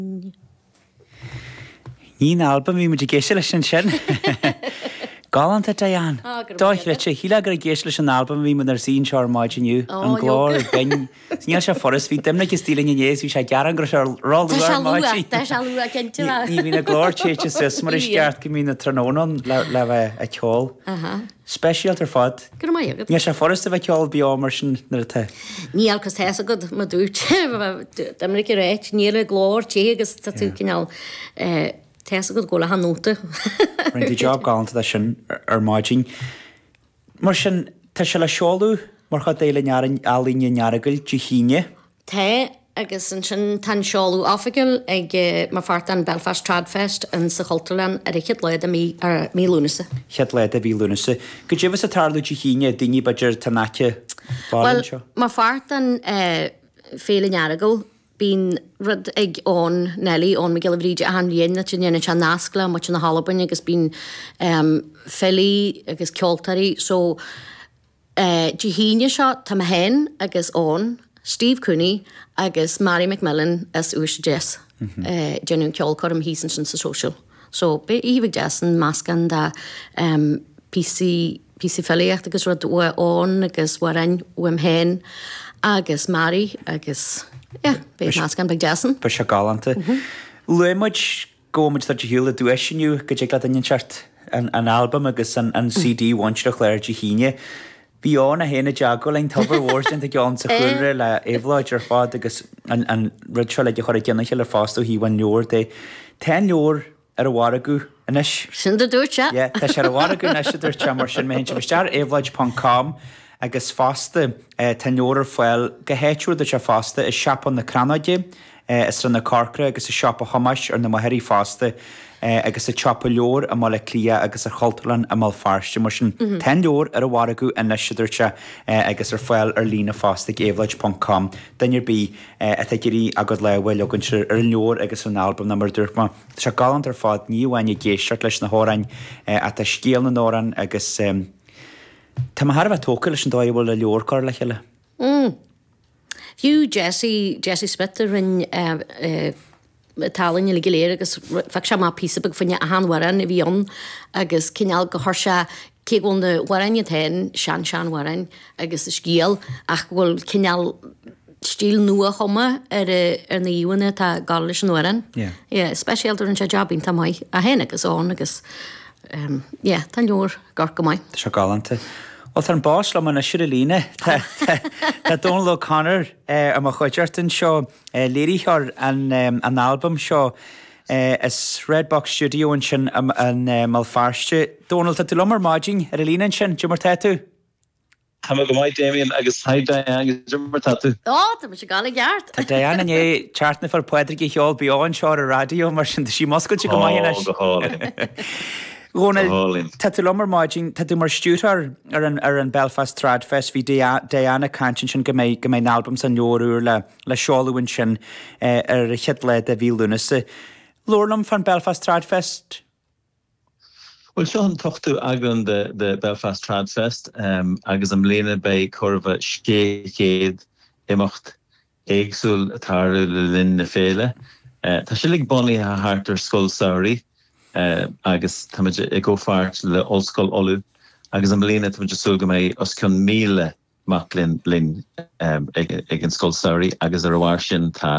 Nín album hí muidir géisi leis sin sin. Galanta Diane. Dóith le sé híla gur géisi leis an album hí man ar sín seir maidiniu an glór ben. Sníal se forras hí demna is stíla innéas hí sé gearan gur se ráldúar maidí. Tá se lua cinnte bh. Ní hí na glór téite sus mar is ceart go mí na trónan le bheith a ceol. Special ar fad. Gur mai agad. Ní sé forras a bheith ceol bí mar sin na te. Níl cos heas agad ma dúirt. Damna gur réit níl a glór té agus tá tú cinál Tessa go gola hanúta. Rindy job galanta sin ar maiding. Mar sin tá se le seolú mar chu déile alíne nearagail de híine. Tá agus an sin tan seolú áfagiil ag mar fart an Belfast Tradfest an sa Chulterland ar ichid leid a mí lúnasa. Chiad leid a bhí lúnasa. Go dtíbh a tarlú de híine daoine baidir tanaice Well, mar fart an féle nearagail bín rud ag ón Nelly ón Miguel Bríide a hanríon na tine se nascla mu na Hallbain agus bín fellí agus ceoltarí so híine seo tá hen agus ón Steve Cooney agus Mary McMillan as ús Jess genún ceolchom hísan sin sa social. So be íbh Jessan mascan da PC fellíocht agus rud ón agus warin uim hen agus Mary agus be mascan bag Jessan. Ba se galanta. Luimiid gómuid dat hiúla dúisiú go dé le daon seart an album agus an CD bhaintreach léir de híine. Bhí an a héna deagó lein tabhar bhór sin gán sa chuúre le éhláid ar fád agus an rudse le de chuir gnaiche le fástú híhain leor de. Tá leor ar a bhharagu inis. Sin de dúirte? Tá sé a bhharagu neis idir te mar sin mé sin bhtear éhláid.com agus fásta tá leor ar foiil go héitú de se fásta is seapan na Cranaide is ran na Corcra agus is seapa Thomas ar na Mahirí fásta agus a chapa leor a mála clia agus a Chulterland a mal farste mar sin ten leor ar a bhharagu inis idirte agus ar foiil ar lína fásta éhláid.com Dainir bí a gurí agad le bhfuil agann se ar leor agus an album na mar dúirma. Se galant ar fád níomhhaine géisteart leis na hórain a tá scéal na nóran agus Tá mar bheith tóca leis an dáhfuil le leorcáir le cheile. Fiú Jesse Smith rin talin le giléir agus fe se má pí bag fanne a hanharan a bhíon agus cinál go thorse céún na warin tain sean warin agus is scíal ach bhfuil cinál stíl nua chuma ar na dhéúine tá gáil leis an warin. Speisialtar an se jobbín tá mai a héna agus ón agus tá leor gar go mai. Tá se galanta. Well, an bás le man na siúr líne. Tá Donald O'Connor am a chuidirtain seo léiríthar an album seo is Redbox Studio an sin an malfarste. Donald, tá tú lomar máiding ar a lína sin, Jimar Tatu? Tá go mai Damien agus Hi Diane agus Jimar Tatu. Tá me se gála geart. Tá Diane é chartna far poedrig i cheol bíáin seo a radio mar sin sí moscailte go mai Rónal, tá tú lomar máiding, tá tú mar stútar ar an Belfast Tradfest hí Diana Cantin sin go mé album san leorú le seáúin sin ar a chiad le a bhí lúnasa. Lornam fan Belfast Tradfest? Well, Sean tochtú agan de Belfast Tradfest agus am léine bei curva scéchéad imacht éagsúil atá le linn na féile. Tá si lig bonní a hartar scoilsairí agus táid I go fart le olscoil olú agus am léine táid sulga mé os cin míle mac linn ag an scoilsairí agus ar a bhhair sin tá